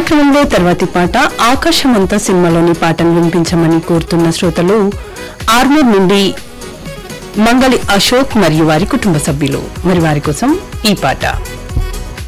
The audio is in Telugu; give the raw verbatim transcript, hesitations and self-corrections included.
కార్యక్రమంలో తర్వాతి పాట ఆకాశమంతా సినిమాలోని పాటను వినిపించమని కోరుతున్న శ్రోతలు ఆర్మూర్ నుండి మంగళి అశోక్ మరియు వారి కుటుంబ సభ్యులు. మరి వారి కోసం ఈ పాట.